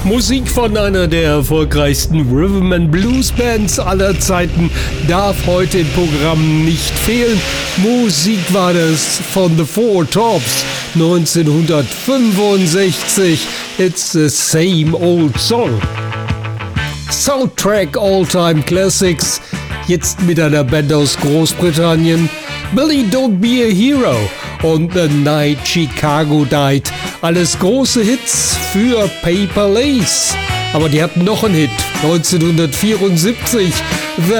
Musik von einer der erfolgreichsten Rhythm and Blues Bands aller Zeiten darf heute im Programm nicht fehlen. Musik war das von The Four Tops 1965. It's the same old song. Soundtrack All-Time Classics. Jetzt mit einer Band aus Großbritannien. Billy Don't Be a Hero und The Night Chicago Died. Alles große Hits für Paper Lace. Aber die hatten noch einen Hit, 1974. The